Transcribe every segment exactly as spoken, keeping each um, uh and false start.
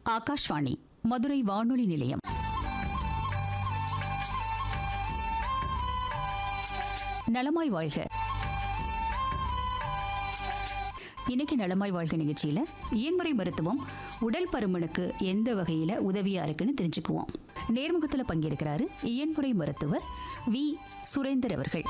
ஆகாஷ்வாணி மதுரை வானொலி நிலையம். நலமாய் வாழ்க. இன்னைக்கு நலமாய் வாழ்க நிகழ்ச்சியில இயன்முறை மருத்துவம் உடல் பருமனுக்கு எந்த வகையில உதவியா இருக்குன்னு தெரிஞ்சுக்குவோம். நேர்முகத்துல பங்கேற்கிறாரு இயன்முறை மருத்துவர் வி சுரேந்தர் அவர்கள்.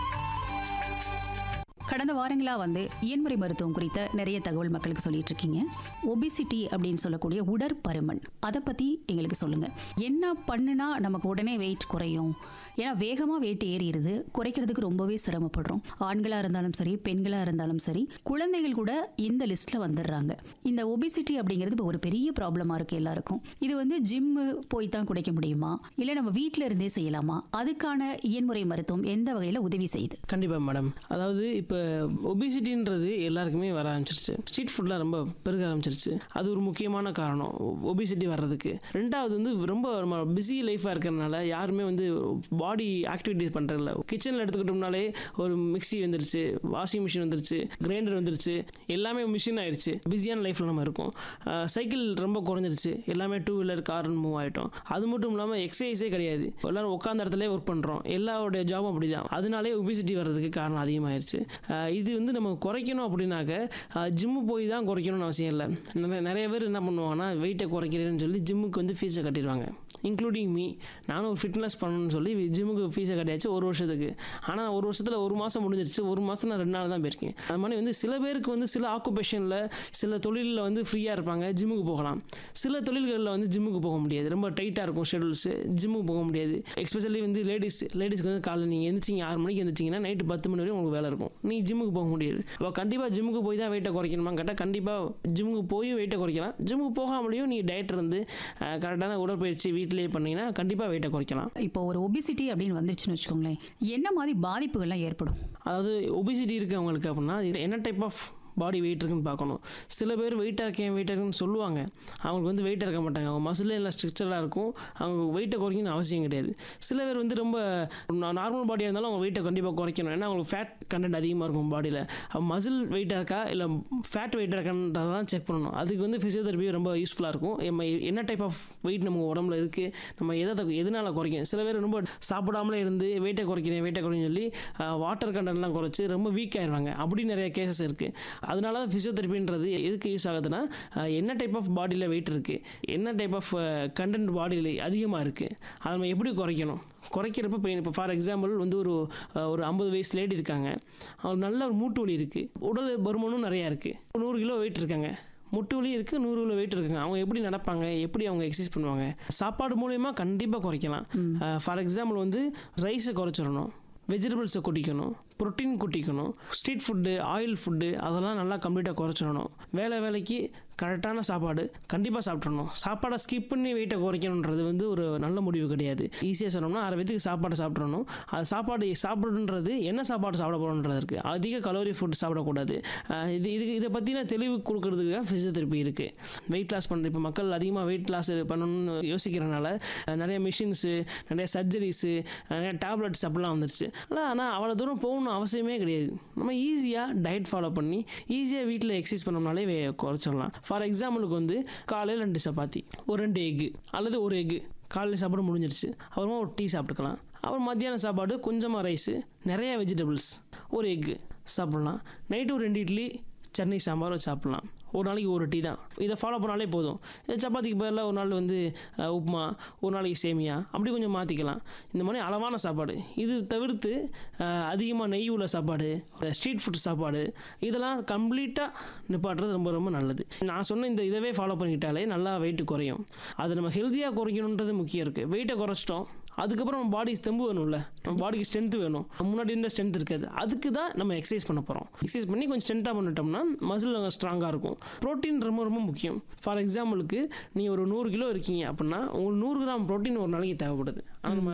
கடந்த வாரங்களா வந்து இயன்முறை மருத்துவம் குறித்த நிறைய தகவல் மக்களுக்கு சொல்லிட்டு இருக்கீங்க. ஒபிசிட்டி அப்படின்னு சொல்லக்கூடிய உடற்பருமன், அதை பத்தி எங்களுக்கு சொல்லுங்க. என்ன பண்ணுனா நமக்கு உடனே வெயிட் குறையும்? ஏன்னா வேகமா வெயிட் ஏறிடுது, குறைக்கிறதுக்கு ரொம்பவே சிரமப்படுறோம். ஆண்களா இருந்தாலும் சரி, பெண்களா இருந்தாலும் சரி, குழந்தைகள் கூட இந்த லிஸ்ட்ல வந்துடுறாங்க. இந்த ஒபிசிட்டி அப்படிங்கிறது இப்போ ஒரு பெரிய ப்ராப்ளமா இருக்கு எல்லாருக்கும். இது வந்து ஜிம்மு போய் தான் குறைக்க முடியுமா, இல்ல நம்ம வீட்டில இருந்தே செய்யலாமா? அதுக்கான இயன்முறை மருத்துவம் எந்த வகையில உதவி செய்யுது? கண்டிப்பா மேடம். அதாவது இப்போ ஒபிசிட்டின்றது எல்லாருக்குமே வர ஆரம்பிச்சிருச்சு. ஸ்ட்ரீட் ஃபுட்லாம் ரொம்ப பெருக ஆரம்பிச்சிருச்சு. அது ஒரு முக்கியமான காரணம் ஒபிசிட்டி வர்றதுக்கு. ரெண்டாவது வந்து ரொம்ப நம்ம பிஸி லைஃபாக இருக்கிறதுனால யாருமே வந்து பாடி ஆக்டிவிட்டிஸ் பண்ணுறதில்ல. கிச்சனில் எடுத்துக்கிட்டோம்னாலே ஒரு மிக்சி வந்துருச்சு, வாஷிங் மிஷின் வந்துருச்சு, கிரைண்டர் வந்துருச்சு, எல்லாமே மிஷின் ஆயிடுச்சு. பிஸியான லைஃப்பில் நம்ம இருக்கோம். சைக்கிள் ரொம்ப குறைஞ்சிருச்சு, எல்லாமே டூ வீலர் கார்னு மூவ் ஆகிட்டோம். அது மட்டும் இல்லாமல் எக்ஸசைஸே கிடையாது, எல்லாரும் உட்காந்த இடத்துல ஒர்க் பண்ணுறோம். எல்லாரோடைய ஜாபும் அப்படி தான். அதனாலே ஒபிசிட்டி வர்றதுக்கு காரணம் அதிகமாகிடுச்சு. இது வந்து நம்ம குறைக்கணும் அப்படின்னாக்க ஜிம்மு போய் தான் குறைக்கணும்னு அவசியம் இல்லை. நிறைய நிறைய பேர் என்ன பண்ணுவாங்கன்னா, வெயிட்டை குறைக்கிறேன்னு சொல்லி ஜிம்முக்கு வந்து ஃபீஸை கட்டிடுவாங்க. Including me. நானும் ஒரு ஃபிட்னஸ் பண்ணணும்னு சொல்லி ஜிம்முக்கு ஃபீஸை கட்டியாச்சு ஒரு வருஷத்துக்கு. ஆனால் ஒரு வருஷத்தில் ஒரு மாதம் முடிஞ்சிருச்சு, ஒரு மாதம் நான் ரெண்டு நாள் தான் போயிருக்கேன். அது மாதிரி வந்து சில பேருக்கு வந்து சில ஆக்குபேஷனில் சில தொழிலில் வந்து ஃப்ரீயாக இருப்பாங்க, ஜிம்முக்கு போகலாம். சில தொழில்களில் வந்து ஜிம்முக்கு போக முடியாது, ரொம்ப டைட்டாக இருக்கும் ஷெடியூல்ஸு, ஜிம்முக்கு போக முடியாது. எஸ்பெஷலி வந்து லேடிஸ் லேடிஸ்க்கு வந்து காலையில் நீங்கள் எந்திரிச்சிங்க ஆறு மணிக்கு எந்திரிச்சிங்கன்னா நைட்டு பத்து மணி வரைக்கும் உங்களுக்கு வேலை இருக்கும். நீ ஜிம்முக்கு போக முடியாது. அப்போ கண்டிப்பாக ஜிம்முக்கு போய் தான் வெயிட்டை குறைக்கணுமா கேட்டால் கண்டிப்பாக ஜிம்முக்கு போய் வெயிட்டை குறைக்கலாம். ஜிம்முக்கு போகாமலேயும் நீ டயட் இருந்து கரெக்டான உடற்பயிற்சி வீட்டிலேயே பண்ணிங்கன்னா கண்டிப்பாக வெயிட்டை குறைக்கலாம். இப்போ ஒரு ஒபிசிட்டி அப்படின்னு வந்துருச்சுன்னு வச்சுக்கோங்களேன், என்ன மாதிரி பாதிப்புகள்லாம் ஏற்படும்? அதாவது ஒபிசிட்டி இருக்கவங்களுக்கு அப்படின்னா என்ன டைப் ஆஃப் பாடி வெயிட் இருக்குன்னு பார்க்கணும். சில பேர் வெயிட்டாக இருக்கேன் வெயிட்டாக இருக்குன்னு சொல்லுவாங்க, அவங்களுக்கு வந்து வெயிட்டாக இருக்க மாட்டாங்க. அவங்க மசிலே எல்லாம் ஸ்ட்ரக்சராக இருக்கும், அவங்க வெயிட்டை குறைக்கணும்னு அவசியம் கிடையாது. சில பேர் வந்து ரொம்ப நார்மல் பாடியாக இருந்தாலும் அவங்க வெயிட்டை கண்டிப்பாக குறைக்கணும். ஏன்னா அவங்களுக்கு ஃபேட் கண்டென்ட் அதிகமாக இருக்கும் பாடியில். அவங்க மசில் வெயிட்டாக இருக்கா இல்லை ஃபேட் வெயிட்டாக இருக்கான்றதை தான் செக் பண்ணணும். அதுக்கு வந்து ஃபிசியோதெரப்பி ரொம்ப யூஸ்ஃபுல்லாக இருக்கும். நம்ம என்ன டைப் ஆஃப் வெயிட் நம்ம உடம்புல இருக்குது, நம்ம எதை எதனால் குறைக்கும். சில பேர் ரொம்ப சாப்பிடாமலே இருந்து வெயிட்டை குறைக்கிறேன் வெயிட்டை குறைன்னு சொல்லி வாட்டர் கண்டென்ட்லாம் குறைச்சி ரொம்ப வீக் ஆயிடுவாங்க. அப்படி நிறைய கேசஸ் இருக்குது. அதனால தான் ஃபிசியோதெரப்பின்றது எதுக்கு யூஸ் ஆகுதுன்னா, என்ன டைப் ஆஃப் பாடியில் வெயிட் இருக்குது, என்ன டைப் ஆஃப் கண்டென்ட் பாடியில் அதிகமாக இருக்குது, அதை நம்ம எப்படி குறைக்கணும். குறைக்கிறப்ப இப்போ இப்போ ஃபார் எக்ஸாம்பிள் வந்து ஒரு ஒரு ஐம்பது வயசு லேடி இருக்காங்க, அவங்களுக்கு நல்ல ஒரு மூட்டு வலி இருக்குது, உடல் பருமனும் நிறையா இருக்குது, நூறு கிலோ வெயிட் இருக்காங்க, முட்டு வலி இருக்குது, நூறு கிலோ வெயிட் இருக்குங்க. அவங்க எப்படி நடப்பாங்க, எப்படி அவங்க எக்ஸசைஸ் பண்ணுவாங்க? சாப்பாடு மூலயமா கண்டிப்பாக குறைக்கலாம். ஃபார் எக்ஸாம்பிள் வந்து ரைஸை குறைச்சிடணும், வெஜிடபிள்ஸை குடிக்கணும், protein குட்டிக்கணும், street food oil food அதெல்லாம் நல்லா கம்ப்ளீட்டாக குறைச்சிடணும். வேலை வேலைக்கு கரெக்டான சாப்பாடு கண்டிப்பாக சாப்பிட்றணும். சாப்பாடை ஸ்கிப் பண்ணி வெயிட்டை குறைக்கணுன்றது வந்து ஒரு நல்ல முடிவு கிடையாது. ஈஸியாக சொன்னோம்னா அரை வயதுக்கு சாப்பாடு சாப்பிட்றணும். அது சாப்பாடு சாப்பிடுன்றது என்ன சாப்பாடு சாப்பிட போகணுன்றது இருக்குது. அதிக கலோரி ஃபுட் சாப்பிடக்கூடாது. இது இதுக்கு இதை பற்றின தெளிவு கொடுக்கறதுக்கு தான் ஃபிசியோதெரப்பி இருக்குது. வெயிட் லாஸ் பண்ணுற இப்போ மக்கள் அதிகமாக வெயிட் லாஸ் பண்ணணும்னு யோசிக்கிறனால நிறைய மிஷின்ஸு, நிறைய சர்ஜரிஸு, நிறைய டேப்லெட்ஸ் அப்படிலாம் வந்துருச்சு. ஆனால் ஆனால் அவ்வளோ தூரம் போகணும் அவசியமே கிடையாது. நம்ம ஈஸியாக டயட் ஃபாலோ பண்ணி ஈஸியாக வீட்டில் எக்ஸசைஸ் பண்ணோம்னாலே குறைச்சிடலாம். ஃபார் எக்ஸாம்பிளுக்கு வந்து காலையில் ரெண்டு சப்பாத்தி, ஒரு ரெண்டு எக்கு அல்லது ஒரு எக்கு காலையில் சாப்பாடு முடிஞ்சிருச்சு, அப்புறமா ஒரு டீ சாப்பிட்டுக்கலாம். அப்புறம் மத்தியான சாப்பாடு கொஞ்சமாக ரைஸு, நிறைய வெஜிடபிள்ஸ், ஒரு எக்கு சாப்பிட்லாம். நைட்டு ஒரு ரெண்டு இட்லி சட்னி சாம்பார் வச்சு சாப்பிட்லாம். ஒரு நாளைக்கு ஒரு டீ தான். இதை ஃபாலோ பண்ணாலே போதும். இந்த சப்பாத்திக்கு பதிலாக ஒரு நாள் வந்து உப்புமா, ஒரு நாளைக்கு சேமியா, அப்படி கொஞ்சம் மாற்றிக்கலாம். இந்த மாதிரி அளவான சாப்பாடு. இது தவிர்த்து அதிகமாக நெய் உள்ள சாப்பாடு, ஸ்ட்ரீட் ஃபுட் சாப்பாடு இதெல்லாம் கம்ப்ளீட்டாக நிப்பாட்டுறது ரொம்ப ரொம்ப நல்லது. நான் சொன்ன இந்த இதவே ஃபாலோ பண்ணிக்கிட்டாலே நல்லா வெயிட்டு குறையும். அது நம்ம ஹெல்த்தியாக குறைக்கணுன்றது முக்கியம் இருக்குது. வெயிட்டை குறைச்சிட்டோம், அதுக்கப்புறம் நம்ம பாடி தெம்பு வேணும்ல, நம்ம பாடிக்கு ஸ்ட்ரென்த்து வேணும். முன்னாடி இருந்த ஸ்ட்ரென்த் இருக்காது. அதுக்கு தான் நம்ம எக்ஸசைஸ் பண்ண போகிறோம். எக்ஸசைஸ் பண்ணி கொஞ்சம் ஸ்ட்ரென்த்தாக பண்ணிட்டோம்னா மசில் ஸ்ட்ராங்காக இருக்கும். ப்ரோட்டீன் ரொம்ப ரொம்ப முக்கியம். ஃபார் எக்ஸாம்பிளுக்கு நீ ஒரு நூறு கிலோ இருக்கீங்க அப்படின்னா உங்களுக்கு நூறு கிராம் ப்ரோட்டீன் ஒரு நாளைக்கு தேவைப்படுது. ஆனால் நம்ம